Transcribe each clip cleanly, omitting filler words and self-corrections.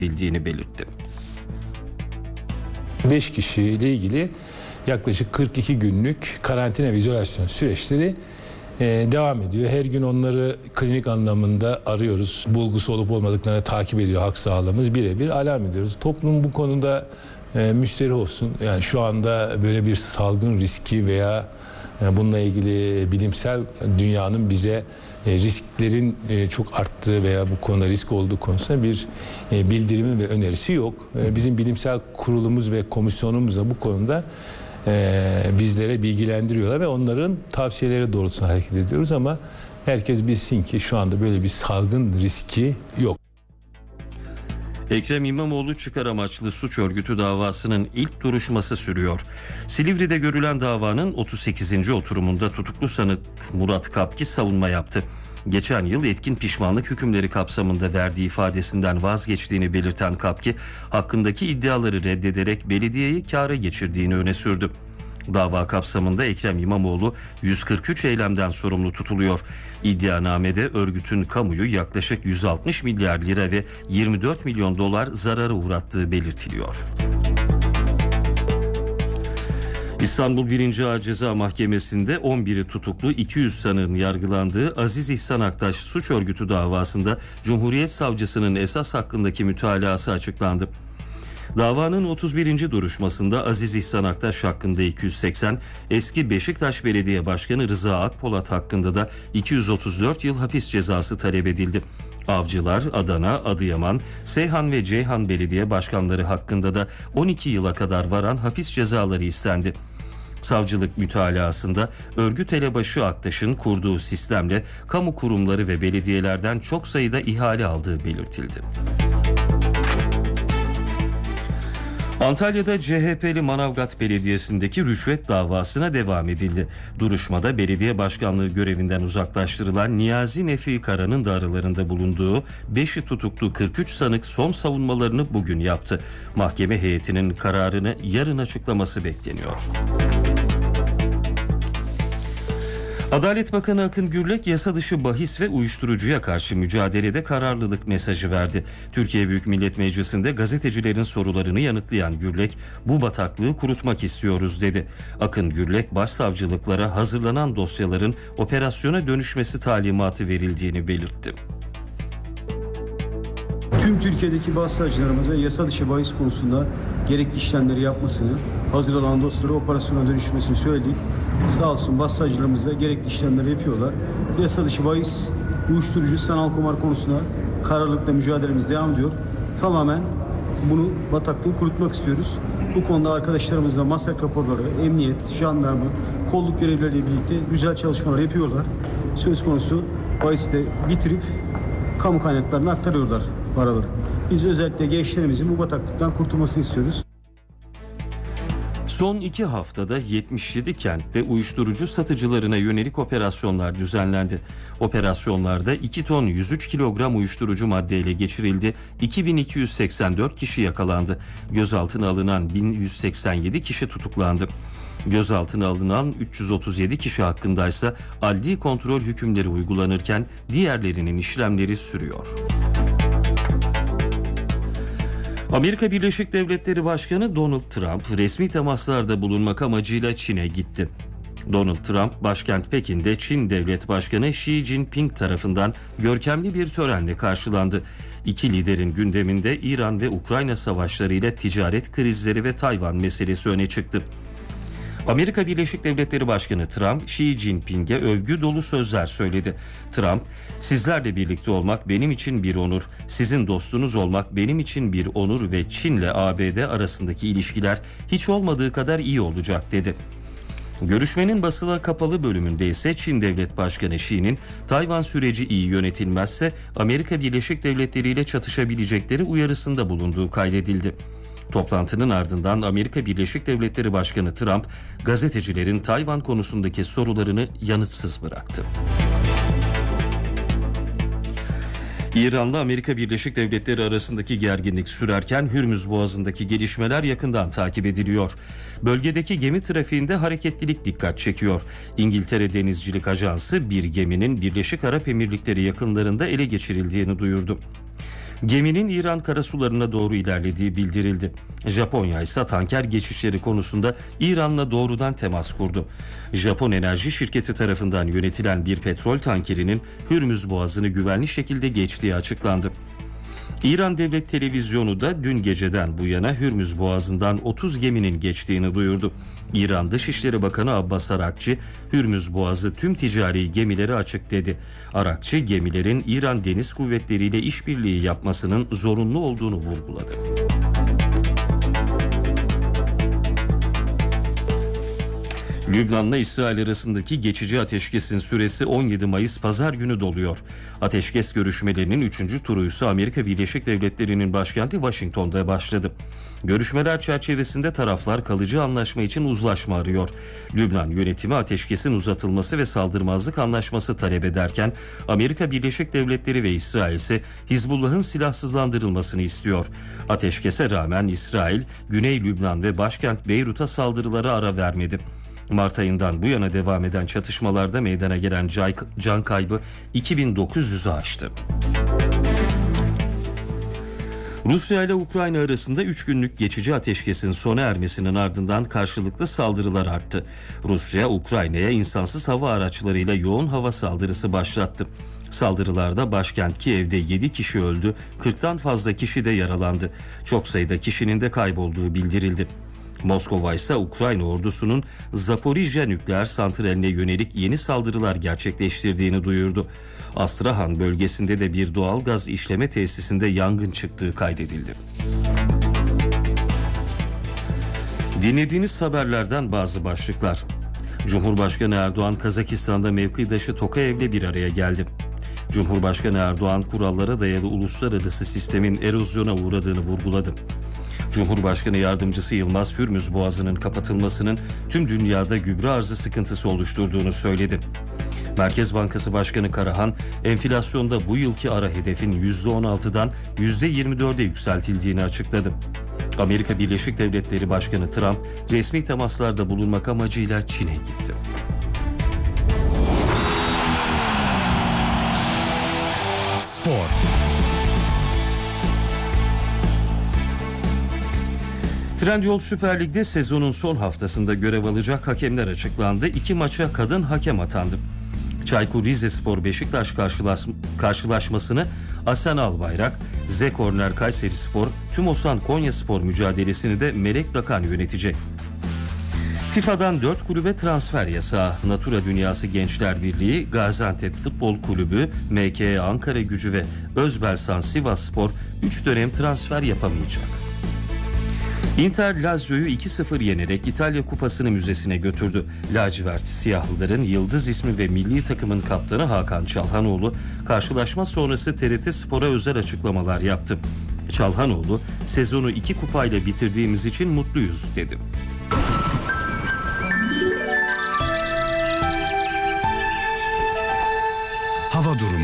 edildiğini belirtti. 5 kişiyle ilgili yaklaşık 42 günlük karantina ve izolasyon süreçleri devam ediyor. Her gün onları klinik anlamında arıyoruz. Bulgusu olup olmadıklarını takip ediyor hak sağlığımız. Birebir alarm ediyoruz. Toplum bu konuda müşteri olsun. Yani şu anda böyle bir salgın riski veya bununla ilgili bilimsel dünyanın bize risklerin çok arttığı veya bu konuda risk olduğu konusunda bir bildirimi ve önerisi yok. Bizim bilimsel kurulumuz ve komisyonumuz da bu konuda bizlere bilgilendiriyorlar ve onların tavsiyeleri doğrultusunda hareket ediyoruz ama herkes bilsin ki şu anda böyle bir salgın riski yok. Ekrem İmamoğlu çıkar amaçlı suç örgütü davasının ilk duruşması sürüyor. Silivri'de görülen davanın 38. oturumunda tutuklu sanık Murat Kapki savunma yaptı. Geçen yıl etkin pişmanlık hükümleri kapsamında verdiği ifadesinden vazgeçtiğini belirten Kapki, hakkındaki iddiaları reddederek belediyeyi kâra geçirdiğini öne sürdü. Dava kapsamında Ekrem İmamoğlu 143 eylemden sorumlu tutuluyor. İddianamede örgütün kamuyu yaklaşık 160 milyar lira ve 24 milyon dolar zarara uğrattığı belirtiliyor. İstanbul 1. Ağır Ceza Mahkemesi'nde 11'i tutuklu 200 sanığın yargılandığı Aziz İhsan Aktaş suç örgütü davasında Cumhuriyet Savcısının esas hakkındaki mütalası açıklandı. Davanın 31. duruşmasında Aziz İhsan Aktaş hakkında 280, eski Beşiktaş Belediye Başkanı Rıza Akpolat hakkında da 234 yıl hapis cezası talep edildi. Avcılar, Adana, Adıyaman, Seyhan ve Ceyhan Belediye Başkanları hakkında da 12 yıla kadar varan hapis cezaları istendi. Savcılık mütalasında örgüt elebaşı Aktaş'ın kurduğu sistemle kamu kurumları ve belediyelerden çok sayıda ihale aldığı belirtildi. Antalya'da CHP'li Manavgat Belediyesi'ndeki rüşvet davasına devam edildi. Duruşmada belediye başkanlığı görevinden uzaklaştırılan Niyazi Nefi Kara'nın da aralarında bulunduğu 5'i tutuklu 43 sanık son savunmalarını bugün yaptı. Mahkeme heyetinin kararını yarın açıklaması bekleniyor. Adalet Bakanı Akın Gürlek yasa dışı bahis ve uyuşturucuya karşı mücadelede kararlılık mesajı verdi. Türkiye Büyük Millet Meclisi'nde gazetecilerin sorularını yanıtlayan Gürlek, bu bataklığı kurutmak istiyoruz dedi. Akın Gürlek, başsavcılıklara hazırlanan dosyaların operasyona dönüşmesi talimatı verildiğini belirtti. Tüm Türkiye'deki başsavcılarımıza yasa dışı bahis konusunda gerekli işlemleri yapmasını, hazırlanan dosyaları operasyona dönüşmesini söyledik. Sağ olsun başsavcılarımız da gerekli işlemleri yapıyorlar. Yasa dışı bahis, uyuşturucu, sanal kumar konusunda kararlılıkla mücadelemiz devam ediyor. Tamamen bunu bataklığı kurutmak istiyoruz. Bu konuda arkadaşlarımızla masak raporları, emniyet, jandarma, kolluk görevlileriyle birlikte güzel çalışmalar yapıyorlar. Söz konusu bahisi de bitirip kamu kaynaklarına aktarıyorlar paraları. Biz özellikle gençlerimizin bu bataklıktan kurtulmasını istiyoruz. Son 2 haftada 77 kentte uyuşturucu satıcılarına yönelik operasyonlar düzenlendi. Operasyonlarda 2 ton 103 kilogram uyuşturucu maddeyle geçirildi. 2284 kişi yakalandı. Gözaltına alınan 1187 kişi tutuklandı. Gözaltına alınan 337 kişi hakkındaysa adli kontrol hükümleri uygulanırken diğerlerinin işlemleri sürüyor. Amerika Birleşik Devletleri Başkanı Donald Trump resmi temaslarda bulunmak amacıyla Çin'e gitti. Donald Trump, başkent Pekin'de Çin Devlet Başkanı Xi Jinping tarafından görkemli bir törenle karşılandı. İki liderin gündeminde İran ve Ukrayna savaşları ile ticaret krizleri ve Tayvan meselesi öne çıktı. Amerika Birleşik Devletleri Başkanı Trump, Xi Jinping'e övgü dolu sözler söyledi. Trump, "Sizlerle birlikte olmak benim için bir onur, sizin dostunuz olmak benim için bir onur ve Çin'le ABD arasındaki ilişkiler hiç olmadığı kadar iyi olacak," dedi. Görüşmenin basına kapalı bölümünde ise Çin Devlet Başkanı Xi'nin Tayvan süreci iyi yönetilmezse Amerika Birleşik Devletleri ile çatışabilecekleri uyarısında bulunduğu kaydedildi. Toplantının ardından Amerika Birleşik Devletleri Başkanı Trump, gazetecilerin Tayvan konusundaki sorularını yanıtsız bıraktı. İran'la Amerika Birleşik Devletleri arasındaki gerginlik sürerken Hürmüz Boğazı'ndaki gelişmeler yakından takip ediliyor. Bölgedeki gemi trafiğinde hareketlilik dikkat çekiyor. İngiltere Denizcilik Ajansı bir geminin Birleşik Arap Emirlikleri yakınlarında ele geçirildiğini duyurdu. Geminin İran karasularına doğru ilerlediği bildirildi. Japonya ise tanker geçişleri konusunda İran'la doğrudan temas kurdu. Japon enerji şirketi tarafından yönetilen bir petrol tankerinin Hürmüz Boğazı'nı güvenli şekilde geçtiği açıklandı. İran Devlet Televizyonu da dün geceden bu yana Hürmüz Boğazı'ndan 30 geminin geçtiğini duyurdu. İran Dışişleri Bakanı Abbas Arakçı, Hürmüz Boğazı tüm ticari gemilere açık dedi. Arakçı, gemilerin İran Deniz Kuvvetleri ile işbirliği yapmasının zorunlu olduğunu vurguladı. Lübnan'la İsrail arasındaki geçici ateşkesin süresi 17 Mayıs Pazar günü doluyor. Ateşkes görüşmelerinin 3. turu ise Amerika Birleşik Devletleri'nin başkenti Washington'da başladı. Görüşmeler çerçevesinde taraflar kalıcı anlaşma için uzlaşma arıyor. Lübnan yönetimi ateşkesin uzatılması ve saldırmazlık anlaşması talep ederken Amerika Birleşik Devletleri ve İsrail ise Hizbullah'ın silahsızlandırılmasını istiyor. Ateşkese rağmen İsrail, Güney Lübnan ve başkent Beyrut'a saldırılara ara vermedi. Mart ayından bu yana devam eden çatışmalarda meydana gelen can kaybı 2900'ü aştı. Rusya ile Ukrayna arasında 3 günlük geçici ateşkesin sona ermesinin ardından karşılıklı saldırılar arttı. Rusya, Ukrayna'ya insansız hava araçlarıyla yoğun hava saldırısı başlattı. Saldırılarda başkent Kiev'de 7 kişi öldü, 40'tan fazla kişi de yaralandı. Çok sayıda kişinin de kaybolduğu bildirildi. Moskova ise Ukrayna ordusunun Zaporijya nükleer santraline yönelik yeni saldırılar gerçekleştirdiğini duyurdu. Astrahan bölgesinde de bir doğal gaz işleme tesisinde yangın çıktığı kaydedildi. Dinlediğiniz haberlerden bazı başlıklar. Cumhurbaşkanı Erdoğan Kazakistan'da mevkidaşı Tokayev'le bir araya geldi. Cumhurbaşkanı Erdoğan kurallara dayalı uluslararası sistemin erozyona uğradığını vurguladı. Cumhurbaşkanı Yardımcısı Yılmaz, Hürmüz Boğazı'nın kapatılmasının tüm dünyada gübre arzı sıkıntısı oluşturduğunu söyledi. Merkez Bankası Başkanı Karahan, enflasyonda bu yılki ara hedefin %16'dan %24'e yükseltildiğini açıkladı. Amerika Birleşik Devletleri Başkanı Trump, resmi temaslarda bulunmak amacıyla Çin'e gitti. Spor. Trendyol Süper Lig'de sezonun son haftasında görev alacak hakemler açıklandı. 2 maça kadın hakem atandı. Çaykur Rizespor Beşiktaş karşılaşmasını Asen Albayrak, Z Korner Kayserispor, Tümosan Konyaspor mücadelesini de Melek Dakan yönetecek. FIFA'dan 4 kulübe transfer yasağı. Natura Dünyası Gençler Birliği, Gaziantep Futbol Kulübü, MK Ankara Gücü ve Özbelsan Sivasspor 3 dönem transfer yapamayacak. Inter Lazio'yu 2-0 yenerek İtalya Kupası'nı müzesine götürdü. Lacivert Siyahlıların yıldız ismi ve milli takımın kaptanı Hakan Çalhanoğlu karşılaşma sonrası TRT Spor'a özel açıklamalar yaptı. Çalhanoğlu, sezonu 2 kupayla bitirdiğimiz için mutluyuz dedi. Hava durumu.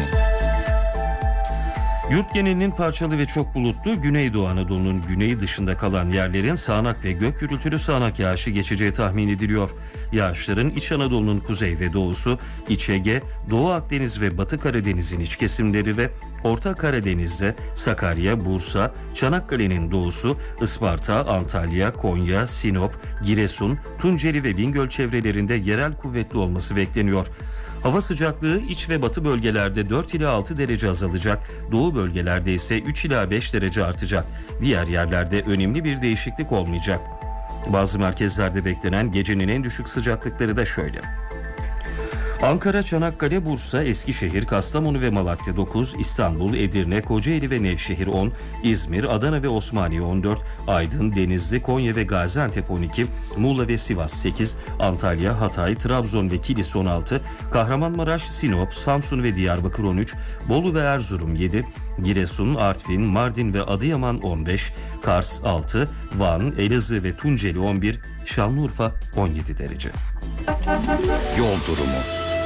Yurt genelinin parçalı ve çok bulutlu, Güneydoğu Anadolu'nun güneyi dışında kalan yerlerin sağanak ve gök gürültülü sağanak yağışı geçeceği tahmin ediliyor. Yağışların İç Anadolu'nun kuzey ve doğusu, İç Ege, Doğu Akdeniz ve Batı Karadeniz'in iç kesimleri ve Orta Karadeniz'de Sakarya, Bursa, Çanakkale'nin doğusu, Isparta, Antalya, Konya, Sinop, Giresun, Tunceli ve Bingöl çevrelerinde yerel kuvvetli olması bekleniyor. Hava sıcaklığı iç ve batı bölgelerde 4 ila 6 derece azalacak, doğu bölgelerde ise 3 ila 5 derece artacak. Diğer yerlerde önemli bir değişiklik olmayacak. Bazı merkezlerde beklenen gecenin en düşük sıcaklıkları da şöyle. Ankara, Çanakkale, Bursa, Eskişehir, Kastamonu ve Malatya 9, İstanbul, Edirne, Kocaeli ve Nevşehir 10, İzmir, Adana ve Osmaniye 14, Aydın, Denizli, Konya ve Gaziantep 12, Muğla ve Sivas 8, Antalya, Hatay, Trabzon ve Kilis 16, Kahramanmaraş, Sinop, Samsun ve Diyarbakır 13, Bolu ve Erzurum 7, Giresun, Artvin, Mardin ve Adıyaman 15, Kars 6, Van, Elazığ ve Tunceli 11, Şanlıurfa 17 derece. Yol durumu.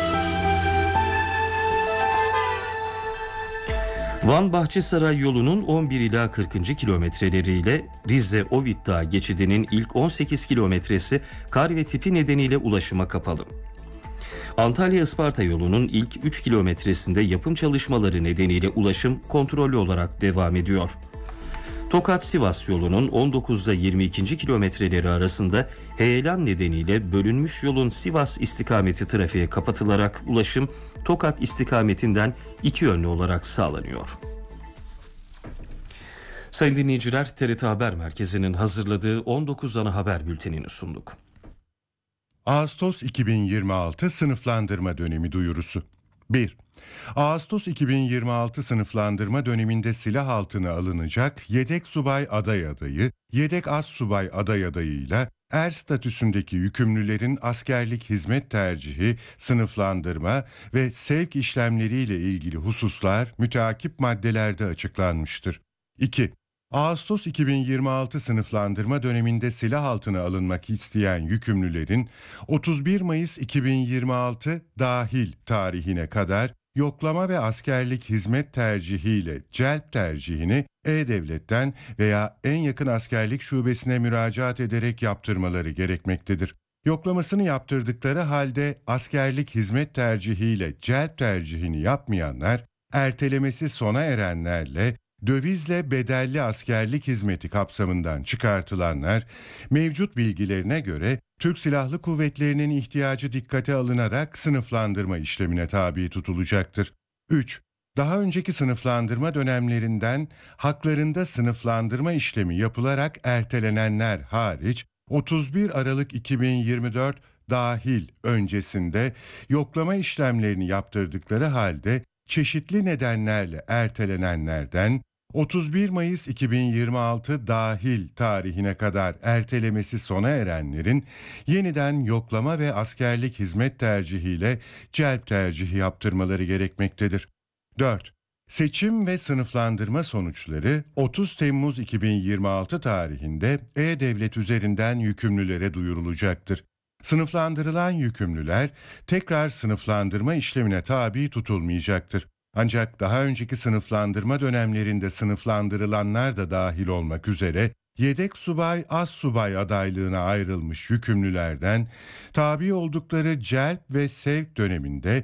Van-Bahçesaray yolunun 11 ila 40. kilometreleriyle Rize-Ovid Dağı geçidinin ilk 18 kilometresi kar ve tipi nedeniyle ulaşıma kapalı. Antalya-Isparta yolunun ilk 3 kilometresinde yapım çalışmaları nedeniyle ulaşım kontrollü olarak devam ediyor. Tokat-Sivas yolunun 19'da 22. kilometreleri arasında heyelan nedeniyle bölünmüş yolun Sivas istikameti trafiğe kapatılarak ulaşım Tokat istikametinden iki yönlü olarak sağlanıyor. Sayın dinleyiciler, TRT Haber Merkezi'nin hazırladığı 19 ana haber bültenini sunduk. Ağustos 2026 sınıflandırma dönemi duyurusu. 1. Ağustos 2026 sınıflandırma döneminde silah altına alınacak yedek subay aday adayı, yedek az subay aday adayıyla er statüsündeki yükümlülerin askerlik hizmet tercihi, sınıflandırma ve sevk işlemleriyle ilgili hususlar müteakip maddelerde açıklanmıştır. 2. Ağustos 2026 sınıflandırma döneminde silah altına alınmak isteyen yükümlülerin 31 Mayıs 2026 dahil tarihine kadar yoklama ve askerlik hizmet tercihiyle celp tercihini E-Devlet'ten veya en yakın askerlik şubesine müracaat ederek yaptırmaları gerekmektedir. Yoklamasını yaptırdıkları halde askerlik hizmet tercihiyle celp tercihini yapmayanlar, ertelemesi sona erenlerle dövizle bedelli askerlik hizmeti kapsamından çıkartılanlar, mevcut bilgilerine göre Türk Silahlı Kuvvetleri'nin ihtiyacı dikkate alınarak sınıflandırma işlemine tabi tutulacaktır. 3. Daha önceki sınıflandırma dönemlerinden haklarında sınıflandırma işlemi yapılarak ertelenenler hariç 31 Aralık 2024 dahil öncesinde yoklama işlemlerini yaptırdıkları halde çeşitli nedenlerle ertelenenlerden 31 Mayıs 2026 dahil tarihine kadar ertelemesi sona erenlerin yeniden yoklama ve askerlik hizmet tercihiyle celp tercihi yaptırmaları gerekmektedir. 4. Seçim ve sınıflandırma sonuçları 30 Temmuz 2026 tarihinde E-Devlet üzerinden yükümlülere duyurulacaktır. Sınıflandırılan yükümlüler tekrar sınıflandırma işlemine tabi tutulmayacaktır. Ancak daha önceki sınıflandırma dönemlerinde sınıflandırılanlar da dahil olmak üzere yedek subay, az subay adaylığına ayrılmış yükümlülerden tabi oldukları celp ve sevk döneminde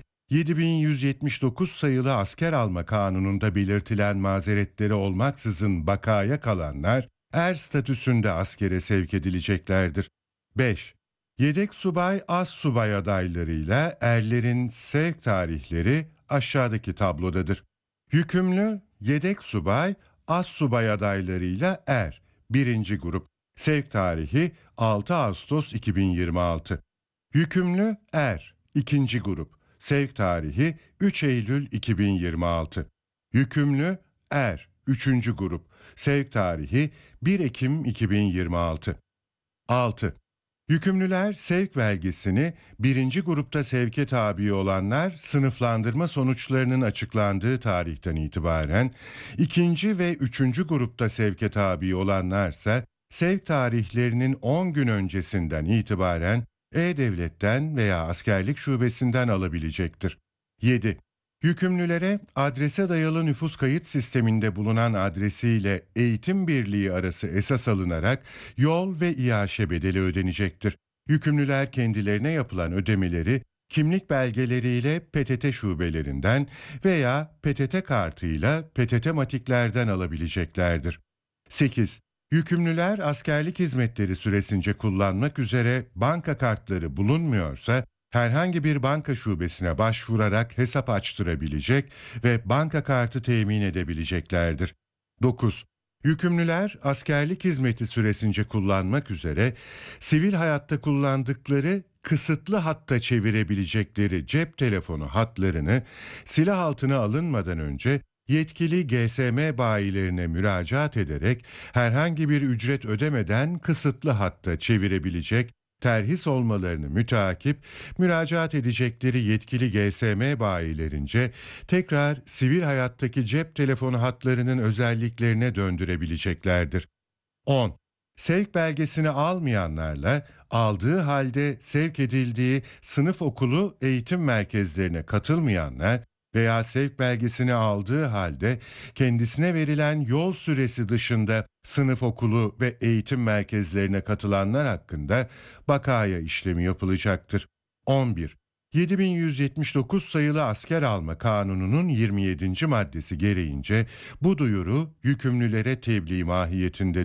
7179 sayılı asker alma kanununda belirtilen mazeretleri olmaksızın bakaya kalanlar er statüsünde askere sevk edileceklerdir. 5. Yedek subay, az subay adaylarıyla erlerin sevk tarihleri aşağıdaki tablodadır. Yükümlü, yedek subay, az subay adaylarıyla er, 1. grup, sevk tarihi 6 Ağustos 2026. Yükümlü, er, 2. grup, sevk tarihi 3 Eylül 2026. Yükümlü, er, 3. grup, sevk tarihi 1 Ekim 2026. 6. Yükümlüler sevk belgesini 1. grupta sevke tabi olanlar sınıflandırma sonuçlarının açıklandığı tarihten itibaren, 2. ve 3. grupta sevke tabi olanlarsa sevk tarihlerinin 10 gün öncesinden itibaren E-Devlet'ten veya askerlik şubesinden alabilecektir. 7. Yükümlülere adrese dayalı nüfus kayıt sisteminde bulunan adresiyle eğitim birliği arası esas alınarak yol ve İAŞ bedeli ödenecektir. Yükümlüler kendilerine yapılan ödemeleri kimlik belgeleriyle PTT şubelerinden veya PTT kartıyla PTT matiklerden alabileceklerdir. 8. Yükümlüler askerlik hizmetleri süresince kullanmak üzere banka kartları bulunmuyorsa herhangi bir banka şubesine başvurarak hesap açtırabilecek ve banka kartı temin edebileceklerdir. 9. Yükümlüler askerlik hizmeti süresince kullanmak üzere sivil hayatta kullandıkları kısıtlı hatta çevirebilecekleri cep telefonu hatlarını silah altına alınmadan önce yetkili GSM bayilerine müracaat ederek herhangi bir ücret ödemeden kısıtlı hatta çevirebilecek, terhis olmalarını müteakip müracaat edecekleri yetkili GSM bayilerince tekrar sivil hayattaki cep telefonu hatlarının özelliklerine döndürebileceklerdir. 10. Sevk belgesini almayanlarla aldığı halde sevk edildiği sınıf okulu eğitim merkezlerine katılmayanlar veya sevk belgesini aldığı halde kendisine verilen yol süresi dışında sınıf okulu ve eğitim merkezlerine katılanlar hakkında bakaya işlemi yapılacaktır. 11. 7179 sayılı asker alma kanununun 27. maddesi gereğince bu duyuru yükümlülere tebliğ mahiyetinde